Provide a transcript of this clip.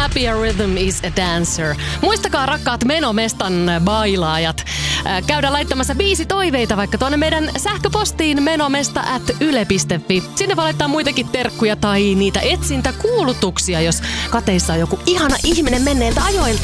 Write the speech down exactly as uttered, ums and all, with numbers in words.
happy a rhythm is a dancer. Muistakaa rakkaat Menomestan bailaajat, käydä laittamassa biisi toiveita vaikka tuonne meidän sähköpostiin menomesta at yle piste fi. Sinne voi laittaa muitakin terkkuja tai niitä etsintäkuulutuksia, jos kateissa on joku ihana ihminen menneiltä ajoilta.